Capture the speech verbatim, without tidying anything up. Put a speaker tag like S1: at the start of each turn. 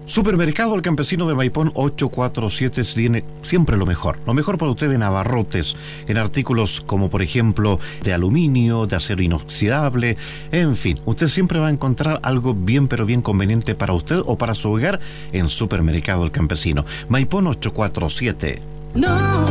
S1: Supermercado El Campesino de Maipón ochocientos cuarenta y siete tiene siempre lo mejor. Lo mejor para usted en abarrotes, en artículos como por ejemplo de aluminio, de acero inoxidable, en fin. Usted siempre va a encontrar algo bien pero bien conveniente para usted o para su hogar en Supermercado El Campesino. Maipón ochocientos cuarenta y siete.
S2: No.